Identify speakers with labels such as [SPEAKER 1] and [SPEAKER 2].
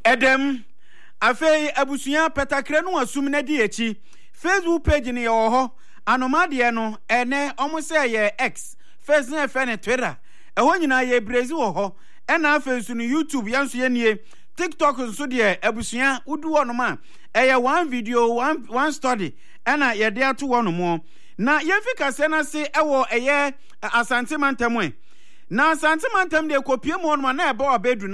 [SPEAKER 1] Edem afei abusuya petakre no asum na di echi Facebook page ni yo ho anomade no ene omose ye X Facebook fe ne Twitter eho nyina ye brezi wo ho ena afei su no YouTube yanso ye nie TikTok nso de abusuya udu wonoma eye one video one study ena ye de ato wonomo na ye fika se na se ewo eye Asante Mantam na Asante Mantam de kopie mu wonoma na ebe obedu